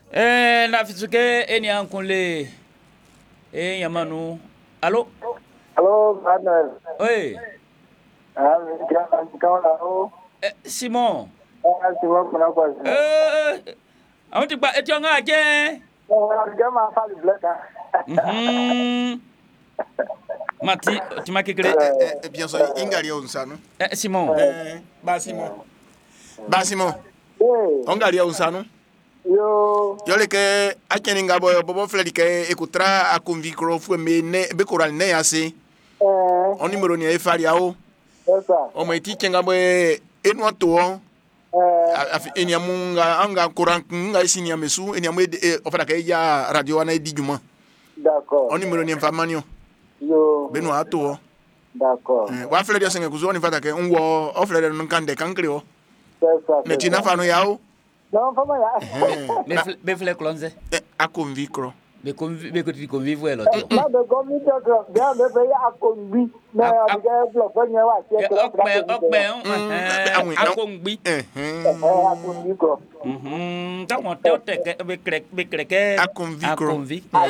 Na fisuke eni ankule yamanu. Allô? Allô, Manuel. Oui. Simon. Simon, kuna kwa. Aunti ba etionga aje. Gama fali bleka. Mati, tu m'as kékeré. Bien sûr, ingali unsano. Simon. Ba Simon. Ongali unsano. Yo le que akeni ngabo bobo fledi ke ekutra akonvikro fu me ne be koral ne ase. On numéro ni e fali ao. O me ti ngabo enu to. Eniamunga anga koran nga isinia mesu eniamu ofada ke ya radio ana edijuma. D'accord. On numéro ni information. Yo. Beno ato. D'accord. Wa fledi yo senga kuzo ni fada ke nwo o fledi no kande kankrio. C'est ça. Ne tina fa no yao. Non, pas mal. Be flek klonze. Akonvikro. Be convive lo. Na de comité bien de payer à conduit. Mais avec le premier wa qui est akongbi. à conduit quoi. Ta mo te be kreke Akonvikro.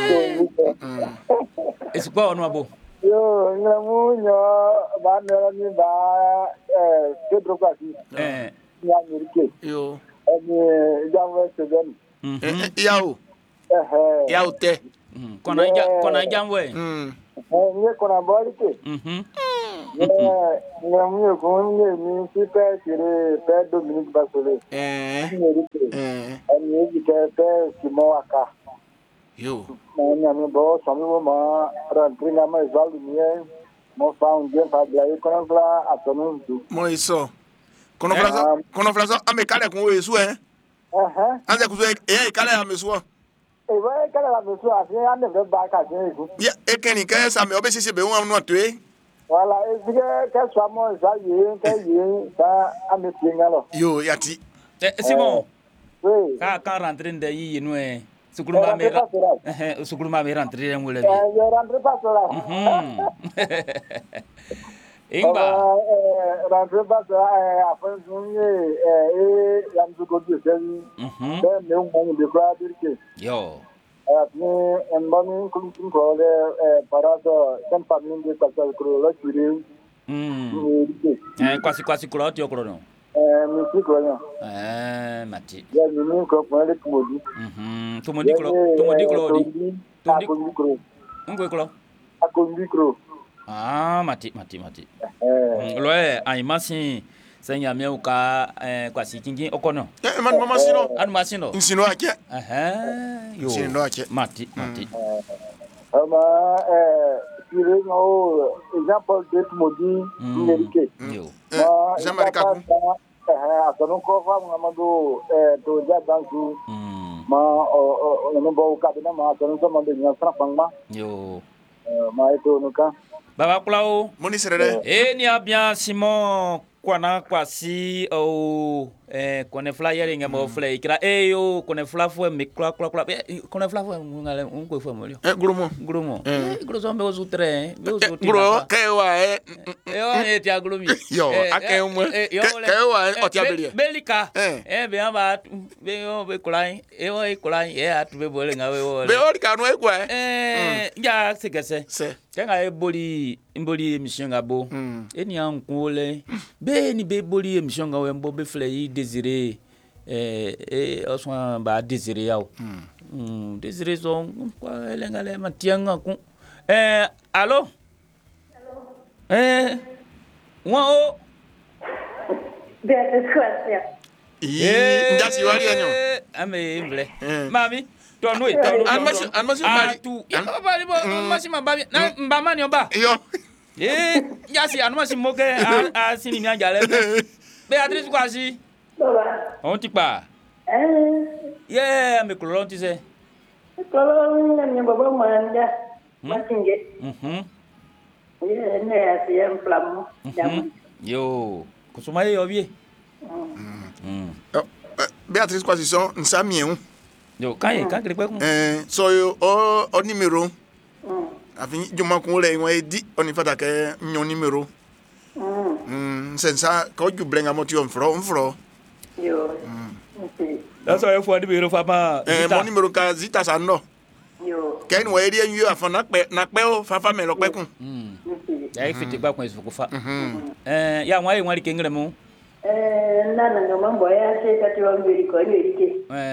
Est-ce quoi on abo? Yo, ngamunyo ba ni ba Pedro Quasi. Ya Amerique. Yo. Jamwe Seven. Yao te. Kona jamwe. Nye kona bolike. Ngamunyo kunye mi sipe kire pe Dominique Basole. Ani yike pe Simowaka. Yo. Nyami bo somi ma rentringa ma zalu nie. Mo fa un bien pa bla kona bla atonu du. Mo iso. Kono flaza amekale kun we su Anze kuzo kale amesu. Ewa kala la mesu afi ande be ba ka je ku. Ya ekeni ka sa me obesisi be won no atwe. Wala ezige ka so mo za ye ta ame pinga lo. Yo yati. Simon. Oui. Ka rentrer nda yi no Sukuluma me rentrer ngule bi. Rentrer pas là. Ingba. Rentrer pas après journée yam du ko de sen. Me mo de ko adirke. Yo. Ni en bani kun ko le parado sen famille de kalsal ko la churi. Kwasi kuro ti okoro no. Mi ti ko no. Mati. Ya ni ko ko le tumodi. Tumodi kuro di. Tumodi kuro. Ngwe kuro. Akondi kuro. Mati. Loe aimasin senya me uka kwasi kingi okono. Man mama sino. Anu masino. Nsino ake. Yo. Nsino ake. Mati. Ama sire no example de tumodi Amerique. Yo. Jean-Marie Kaku. Asono ko fa ngamado to ja dansu. Ma no bo ka bina ma asono so ma de nyasra pangma. Yo. Ma eto nuka. Baba Kulao. Moni serere. Ni a bien Simon kwana kwasi o kone flyer nga mo flyer kira yo kone fla fo me kla kone fla fo ngale unko fo mo yo Grumo gro so me o sutre be o sutre gro kewa yo ti agro mi yo akemu kewa o ti abelie belika be amba be yo be kulai atu be bole nga we wo be o ka no ekwa ya segese kenga eboli emission ngabo eni ankole be ni be boli emission ngawe mbo be flei Désiré oswa ba Désiré yao Désiré son kwa elengale matianga ku allô wao Beatrice Kwasia ndasi wali anyo ame mble mami tonu almasi mali tu bali bo almasi mababi na mbama ni oba yo yasi almasi moke asini mi ajale Beatrice Kwasi Baba on ti pa me kloro ti se Kalau ni baba manda masinge ne asiem flamu jam yo kusuma yo bie Beatrice Kwasi son nsamieu yo kan kre pe kun so yo o numero afin juma kun le won edi oni fata ke nyon numero sensa ko ju blenga moti on fro yo Sasa eu fui número fama. Mon numéro ka zita sa no. Yo. Ken wa eri en yo afan na pe o fa me lo pe kun. Ya ifiti ba kun isso kufa. Ya mwa ngwali kengere mu. Nana nga mambo ya se kati wa mbiri ko ni ke.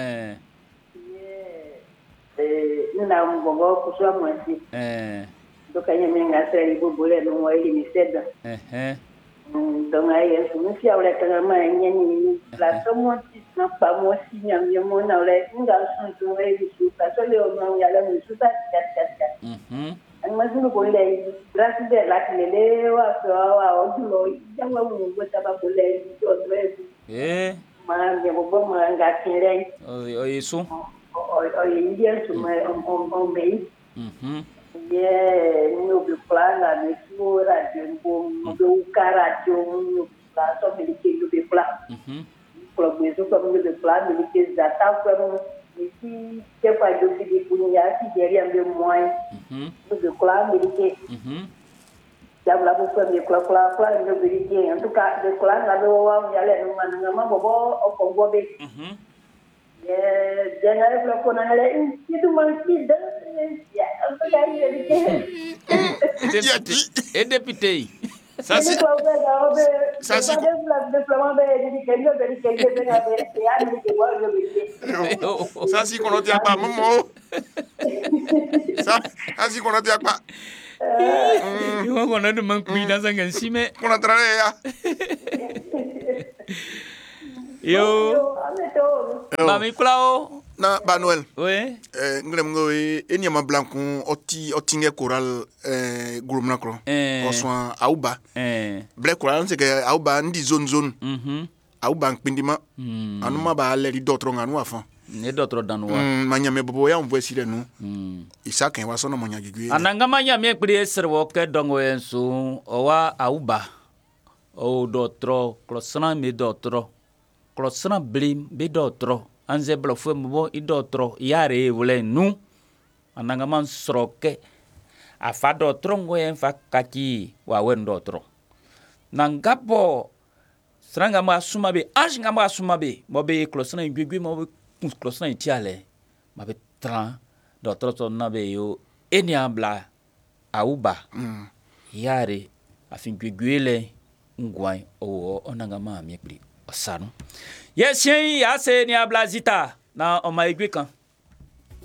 Na mbongo kuswa mwasi. Donc il y a une affaire pour bouler le mois il est cède. Donc il y a une si on est tellement ni la somme n'a pas moi si n'y a mon on est une garçon tout est ici parce que le on y a la musique ça. On m'a dit que les grâce de la clé wa wa o dulo ya wa mu go ta ba bouler do do. Ma ya bo ma ngatire. O isso. O India tu ma on bem. No plan la mesura de do cara de la só me que do plan. Progresso como do plan me que já tá como se que faz do que punha que queria me moins. Do plan me que já lá vou fazer plan do que en tout cas de plan là do wa ya le no man bobo o kongo be. Jangan pelakon lain itu masih dah ya apa lagi e député ça c'est ça si qu'on tient pas maman ça si qu'on tient pas yo qu'on a de man cuida dans un cime qu'on a travaillé yo mami Clau na Banuel oui nglem ngoy enyama blanco otinge coral grumna kro oswa auba black coral c'est que auba ndi zone auba nkpindima anuma ba leri dotro nganu afan ne dotro danwa manyame bobo ya mvwe sire nu isaka wa sono monya gigwe ananga manyame pri serwo ke dongo ensu owa auba o dotro klosna me dotro klosna blim be dotro anze blofwe mbo I dotro yare wole nu ananga man sroke afa dotro ngoyen fa kaki wa wen dotro nangapo sranga ma suma be anjinga ma suma be mobe klosna ngwegwe mobe klosna tiale mabe tran dotro to na be yo eniabla auba yare afin gwegwele ngwai o onanga ma miekli osanu yes yen ya se ni ablazita na o ma igwe kan